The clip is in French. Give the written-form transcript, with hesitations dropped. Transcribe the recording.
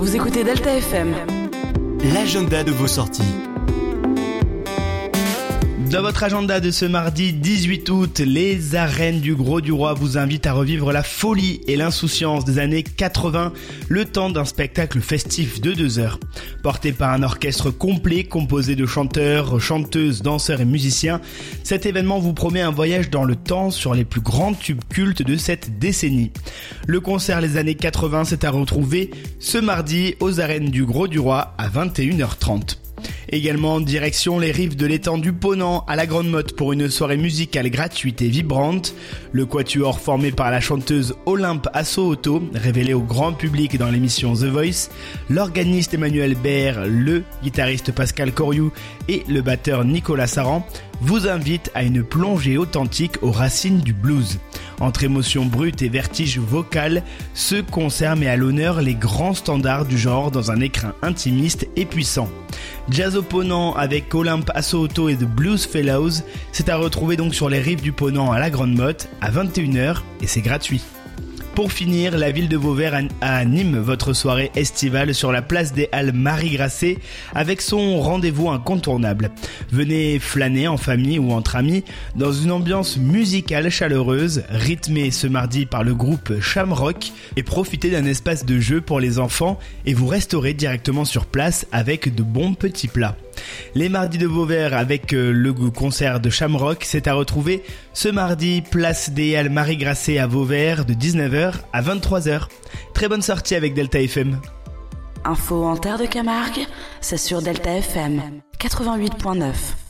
Vous écoutez Delta FM. L'agenda de vos sorties. Dans votre agenda de ce mardi 18 août, les arènes du Grau-du-Roi vous invitent à revivre la folie et l'insouciance des années 80, le temps d'un spectacle festif de 2 heures. Porté par un orchestre complet composé de chanteurs, chanteuses, danseurs et musiciens, cet événement vous promet un voyage dans le temps sur les plus grands tubes cultes de cette décennie. Le concert Les années 80 c'est à retrouver ce mardi aux arènes du Grau-du-Roi à 21h30. Également direction les rives de l'étang du Ponant à la Grande Motte pour une soirée musicale gratuite et vibrante. Le quatuor formé par la chanteuse Olympe Assauto, révélée au grand public dans l'émission The Voice, l'organiste Emmanuel Baer, le guitariste Pascal Coriou et le batteur Nicolas Saran vous invitent à une plongée authentique aux racines du blues. Entre émotions brutes et vertige vocal, ce concert met à l'honneur les grands standards du genre dans un écrin intimiste et puissant. Jazz au Ponant avec Olympe Assauto et The Blues Fellows, c'est à retrouver donc sur les rives du Ponant à la Grande Motte à 21h et c'est gratuit. Pour finir, la ville de Vauvert anime votre soirée estivale sur la place des Halles Marie-Grasset avec son rendez-vous incontournable. Venez flâner en famille ou entre amis dans une ambiance musicale chaleureuse, rythmée ce mardi par le groupe Shamrock et profitez d'un espace de jeu pour les enfants et vous restaurez directement sur place avec de bons petits plats. Les mardis de Vauvert avec le concert de Shamrock, c'est à retrouver ce mardi, place des Halles Marie-Grasset à Vauvert de 19h à 23h. Très bonne sortie avec Delta FM. Info en terre de Camargue, c'est sur Delta FM 88.9.